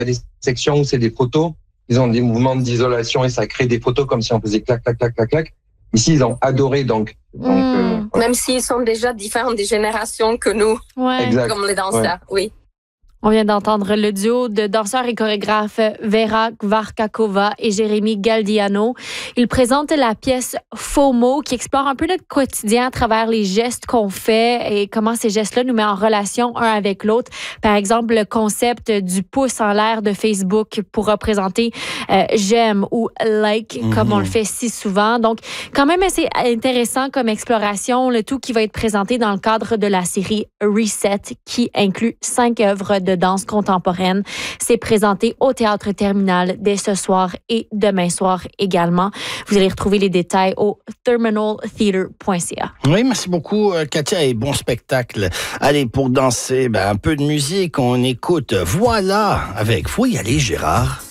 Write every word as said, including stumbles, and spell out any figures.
des sections où c'est des photos. Ils ont des mouvements d'isolation et ça crée des photos comme si on faisait clac, clac, clac, clac, clac. Ici, ils ont adoré, donc. donc Mm. euh, voilà. Même s'ils sont déjà différents des générations que nous, Ouais. Exact. comme les danseurs, Ouais. oui. On vient d'entendre le duo de danseurs et chorégraphes Vera Kvarkakova et Jérémy Galdiano. Ils présentent la pièce FOMO qui explore un peu notre quotidien à travers les gestes qu'on fait et comment ces gestes-là nous mettent en relation un avec l'autre. Par exemple, le concept du pouce en l'air de Facebook pour représenter euh, j'aime ou like, mm-hmm. comme on le fait si souvent. Donc, quand même assez intéressant comme exploration, le tout qui va être présenté dans le cadre de la série Reset qui inclut cinq œuvres de de danse contemporaine. C'est présenté au Théâtre Terminal dès ce soir et demain soir également. Vous allez retrouver les détails au terminal theatre point c a. Oui, merci beaucoup, Katia, et bon spectacle. Allez, pour danser, ben, un peu de musique, on écoute Voilà avec Faut y aller, Gérard.